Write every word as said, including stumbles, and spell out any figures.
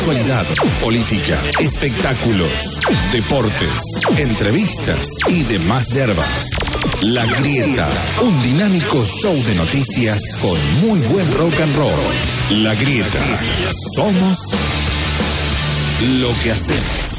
Actualidad, política, espectáculos, deportes, entrevistas y demás yerbas. La Grieta, un dinámico show de noticias con muy buen rock and roll. La Grieta, somos lo que hacemos.